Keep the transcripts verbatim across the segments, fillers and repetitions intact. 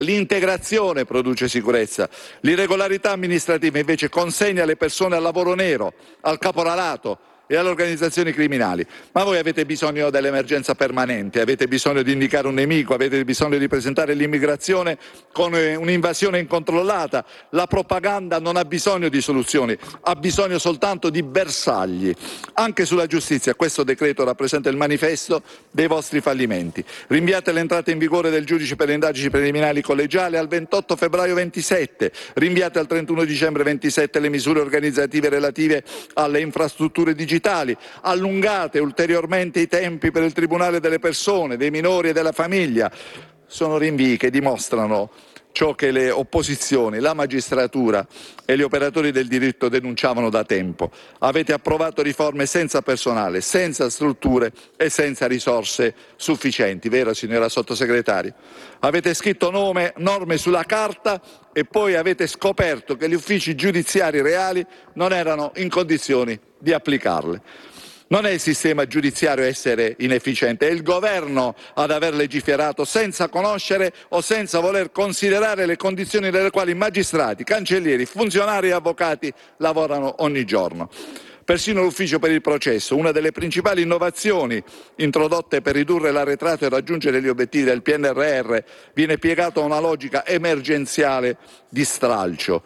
L'integrazione produce sicurezza, l'irregolarità amministrativa invece consegna le persone al lavoro nero, al caporalato e alle organizzazioni criminali. Ma voi avete bisogno dell'emergenza permanente, avete bisogno di indicare un nemico, avete bisogno di presentare l'immigrazione come un'invasione incontrollata. La propaganda non ha bisogno di soluzioni, ha bisogno soltanto di bersagli. Anche sulla giustizia questo decreto rappresenta il manifesto dei vostri fallimenti. Rinviate l'entrata in vigore del giudice per le indagini preliminari collegiale al ventotto febbraio ventisette, rinviate al trentuno dicembre ventisette le misure organizzative relative alle infrastrutture digitali, allungate ulteriormente i tempi per il Tribunale delle persone, dei minori e della famiglia. Sono rinvii che dimostrano ciò che le opposizioni, la magistratura e gli operatori del diritto denunciavano da tempo. Avete approvato riforme senza personale, senza strutture e senza risorse sufficienti, vero signora Sottosegretario? Avete scritto nome, norme sulla carta e poi avete scoperto che gli uffici giudiziari reali non erano in condizioni di applicarle. Non è il sistema giudiziario a essere inefficiente, è il governo ad aver legiferato senza conoscere o senza voler considerare le condizioni nelle quali magistrati, cancellieri, funzionari e avvocati lavorano ogni giorno. Persino l'ufficio per il processo, una delle principali innovazioni introdotte per ridurre l'arretrato e raggiungere gli obiettivi del P N R R, viene piegato a una logica emergenziale di stralcio.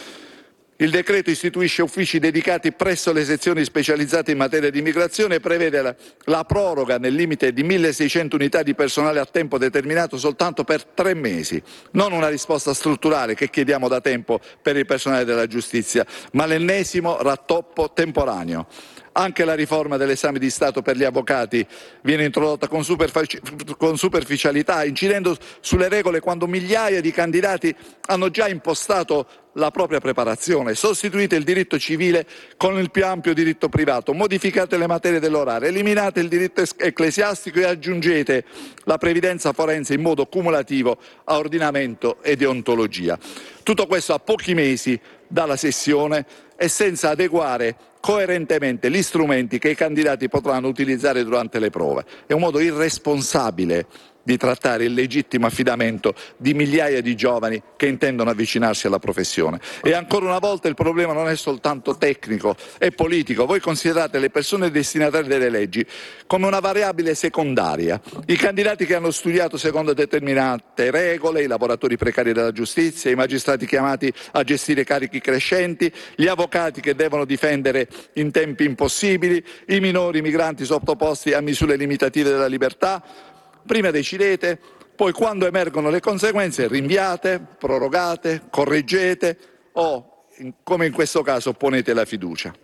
Il decreto istituisce uffici dedicati presso le sezioni specializzate in materia di immigrazione e prevede la, la proroga nel limite di milleseicento unità di personale a tempo determinato soltanto per tre mesi. Non una risposta strutturale che chiediamo da tempo per il personale della giustizia, ma l'ennesimo rattoppo temporaneo. Anche la riforma dell'esame di Stato per gli avvocati viene introdotta con, superfici- con superficialità, incidendo sulle regole quando migliaia di candidati hanno già impostato la propria preparazione. Sostituite il diritto civile con il più ampio diritto privato, modificate le materie dell'orario, eliminate il diritto ecclesiastico e aggiungete la previdenza forense in modo cumulativo a ordinamento e deontologia. Tutto questo a pochi mesi dalla sessione e senza adeguare coerentemente gli strumenti che i candidati potranno utilizzare durante le prove. È un modo irresponsabile di trattare il legittimo affidamento di migliaia di giovani che intendono avvicinarsi alla professione. E ancora una volta il problema non è soltanto tecnico, è politico. Voi considerate le persone destinatarie delle leggi come una variabile secondaria. I candidati che hanno studiato secondo determinate regole, i lavoratori precari della giustizia, i magistrati chiamati a gestire carichi crescenti, gli avvocati che devono difendere in tempi impossibili, i minori migranti sottoposti a misure limitative della libertà. Prima decidete, poi quando emergono le conseguenze rinviate, prorogate, correggete o, come in questo caso, ponete la fiducia.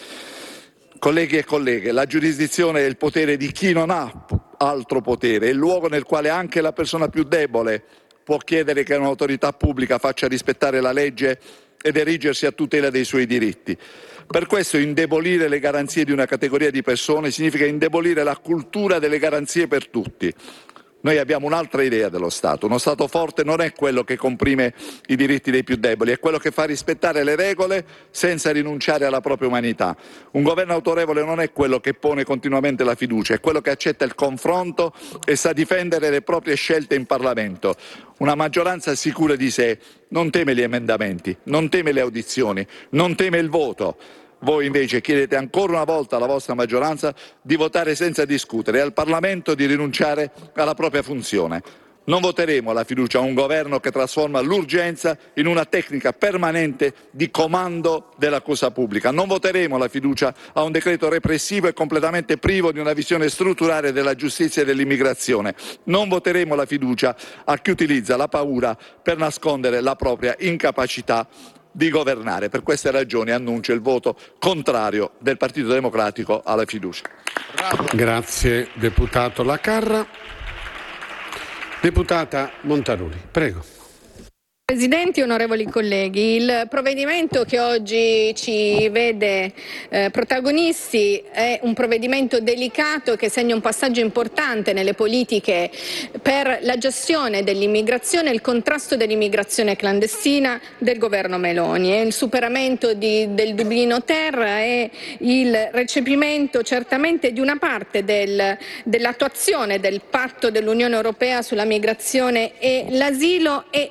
Colleghi e colleghe, la giurisdizione è il potere di chi non ha altro potere, è il luogo nel quale anche la persona più debole può chiedere che un'autorità pubblica faccia rispettare la legge ed erigersi a tutela dei suoi diritti. Per questo indebolire le garanzie di una categoria di persone significa indebolire la cultura delle garanzie per tutti. Noi abbiamo un'altra idea dello Stato. Uno Stato forte non è quello che comprime i diritti dei più deboli, è quello che fa rispettare le regole senza rinunciare alla propria umanità. Un governo autorevole non è quello che pone continuamente la fiducia, è quello che accetta il confronto e sa difendere le proprie scelte in Parlamento. Una maggioranza sicura di sé non teme gli emendamenti, non teme le audizioni, non teme il voto. Voi invece chiedete ancora una volta alla vostra maggioranza di votare senza discutere e al Parlamento di rinunciare alla propria funzione. Non voteremo la fiducia a un governo che trasforma l'urgenza in una tecnica permanente di comando della cosa pubblica. Non voteremo la fiducia a un decreto repressivo e completamente privo di una visione strutturale della giustizia e dell'immigrazione. Non voteremo la fiducia a chi utilizza la paura per nascondere la propria incapacità di governare. Per queste ragioni annuncio il voto contrario del Partito Democratico alla fiducia. Bravo. Grazie deputato La Carra. Deputata Montanuri, prego. Presidenti, onorevoli colleghi, il provvedimento che oggi ci vede eh, protagonisti è un provvedimento delicato che segna un passaggio importante nelle politiche per la gestione dell'immigrazione e il contrasto dell'immigrazione clandestina del governo Meloni. È il superamento di, del Dublino Ter e il recepimento certamente di una parte del, dell'attuazione del patto dell'Unione Europea sulla migrazione e l'asilo e